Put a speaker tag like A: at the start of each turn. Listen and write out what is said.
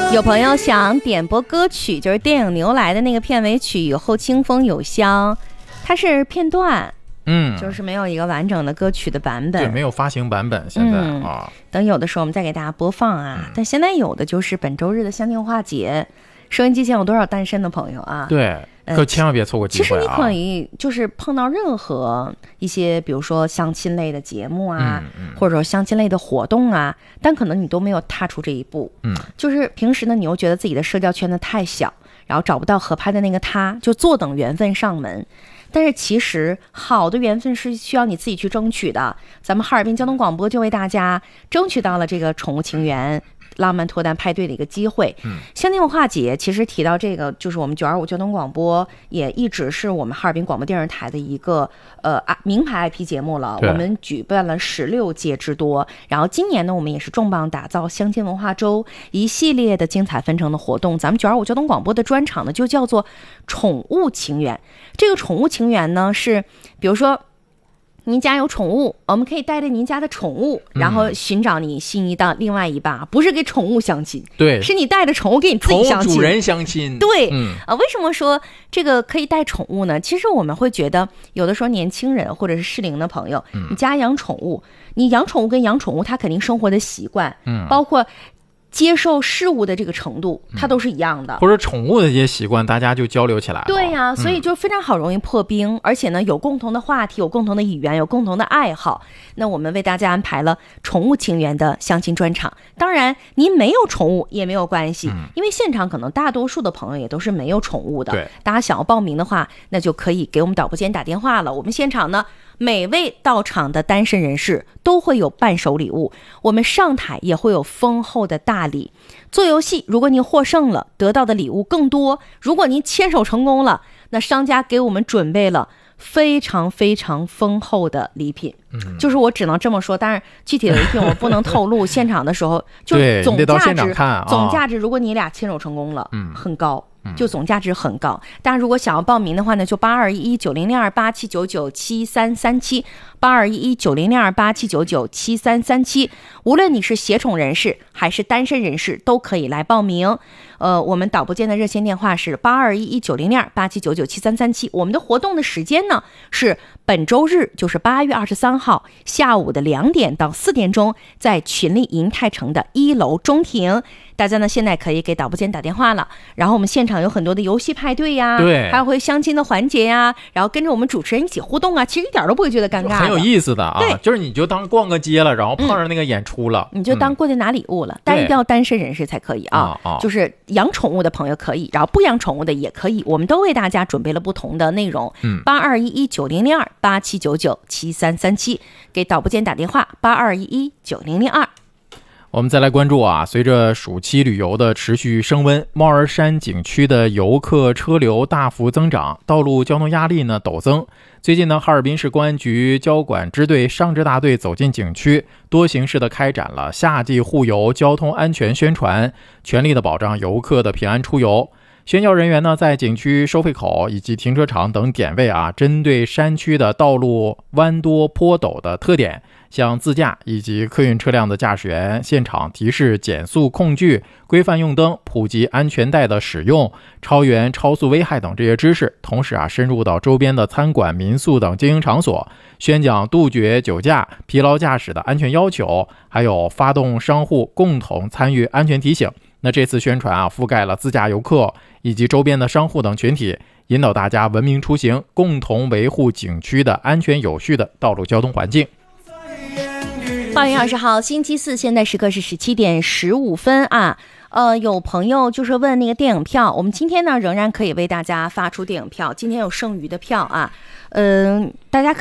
A: 有朋友想点播歌曲，就是电影《牛来》的那个片尾曲《雨后清风有香》，它是片段，就是没有一个完整的歌曲的版本，
B: 对，没有发行版本。现在
A: 等有的时候我们再给大家播放啊。但现在有的就是本周日的乡电话节，收音机前有多少单身的朋友啊？对。
B: 可千万别错过机会啊！
A: 其实你可以就是碰到任何一些，比如说相亲类的节目啊，或者说相亲类的活动啊，但可能你都没有踏出这一步。就是平时呢，你又觉得自己的社交圈子太小，然后找不到合拍的那个他，就坐等缘分上门。但是其实好的缘分是需要你自己去争取的。咱们哈尔滨交通广播就为大家争取到了这个宠物情缘浪漫脱单派对的一个机会。乡电话节其实提到这个，就是我们925交通广播也一直是我们哈尔滨广播电视台的一个名牌 IP 节目了。我们举办了16届之多，然后今年呢，我们也是重磅打造乡亲文化周一系列的精彩纷呈的活动。咱们925交通广播的专场呢，就叫做宠物情缘。这个宠物情缘呢，是比如说您家有宠物，我们可以带着您家的宠物，然后寻找你心仪的另外一半，不是给宠物相亲，
B: 对，
A: 是你带着宠物给你自己相亲，
B: 宠物主人相亲。
A: 对，为什么说这个可以带宠物呢？其实我们会觉得，有的时候年轻人或者是适龄的朋友，你家养宠物，你养宠物跟养宠物，它肯定生活的习惯，包括接受事物的这个程度，它都是一样的，
B: 或者宠物的这些习惯，大家就交流起来了。
A: 对呀，所以就非常好容易破冰，而且呢，有共同的话题，有共同的语言，有共同的爱好。那我们为大家安排了宠物情缘的相亲专场。当然，您没有宠物也没有关系，因为现场可能大多数的朋友也都是没有宠物的。
B: 对，
A: 大家想要报名的话，那就可以给我们导播间打电话了。我们现场呢，每位到场的单身人士都会有伴手礼物，我们上台也会有丰厚的大礼。做游戏，如果您获胜了，得到的礼物更多；如果您牵手成功了，那商家给我们准备了非常非常丰厚的礼品。就是我只能这么说，但是具体的礼品我不能透露。现场的时候，就总价值，如果你俩牵手成功了，很高。就总价值很高。大家如果想要报名的话呢，就8211900287997337，8211900287997337，无论你是携宠人士还是单身人士都可以来报名。我们导播间的热线电话是8211900287997337。我们的活动的时间呢是本周日，就是8月23号下午的2点到4点钟，在群力银泰城的1楼中庭。大家呢现在可以给导播间打电话了，然后我们现场有很多的游戏派对呀，
B: 对，
A: 还会相亲的环节呀，然后跟着我们主持人一起互动啊，其实一点都不会觉得尴尬的，
B: 很有意思的啊。
A: 对，
B: 就是你就当逛个街了，然后碰上那个演出了，
A: 你就当过去拿礼物了。但一定要单身人士才可以啊，就是养宠物的朋友可以，然后不养宠物的也可以，我们都为大家准备了不同的内容。8211900287997337，给导播间打电话82119002。
B: 我们再来关注啊，随着暑期旅游的持续升温，猫儿山景区的游客车流大幅增长，道路交通压力呢陡增。最近呢，哈尔滨市公安局交管支队上支大队走进景区，多形式的开展了夏季护游交通安全宣传，全力的保障游客的平安出游。宣教人员呢，在景区收费口以及停车场等点位啊，针对山区的道路弯多坡陡的特点，向自驾以及客运车辆的驾驶员现场提示减速控距、规范用灯、普及安全带的使用、超员超速危害等这些知识。同时啊，深入到周边的餐馆、民宿等经营场所，宣讲杜绝酒驾、疲劳驾驶的安全要求，还有发动商户共同参与安全提醒。那这次宣传啊，覆盖了自驾游客以及周边的商户等群体，引导大家文明出行，共同维护景区的安全有序的道路交通环境。
A: 8月20号星期四，现在时刻是17点15分啊。有朋友就是问那个电影票，我们今天呢仍然可以为大家发出电影票，今天有剩余的票啊，大家